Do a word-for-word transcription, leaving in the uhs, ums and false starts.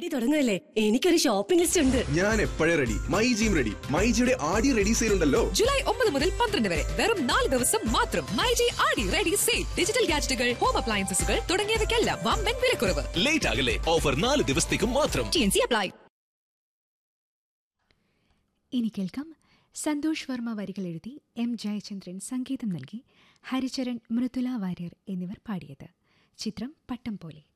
ആടി തുടങ്ങുകയല്ലേ, എനിക്കൊരു shopping list ഉണ്ട്. ഞാൻ എപ്പോഴേ റെഡി. മൈ ജിയും റെഡി. മൈജിയുടെ ആടി റെഡി സെയിൽ ഉണ്ടല്ലോ. ജൂലൈ ഒമ്പത് മുതൽ പന്ത്രണ്ട് വരെ വെറും നാല് ദിവസം മാത്രം. മൈജി ആടി റെഡി സെയിൽ. ഡിജിറ്റൽ ഗാഡ്ജറ്റുകൾ, ഹോം അപ്ലയൻസസുകൾ തുടങ്ങിയവയ്ക്കെല്ലാം വമ്പൻ വിലക്കുറവ്. ലേറ്റ് ആകല്ലേ, ഓഫർ നാല് ദിവസത്തേക്ക് മാത്രം. T N C apply. ഇനി കേൾക്കാം. സന്തോഷ് വർമ്മ വരികൾ എഴുതി എം ജയചന്ദ്രൻ സംഗീതം നൽകി ഹരിചരൺ, മൃദുല വാര്യർ എന്നിവർ പാടിയത്. ചിത്രം പട്ടം പോലെ.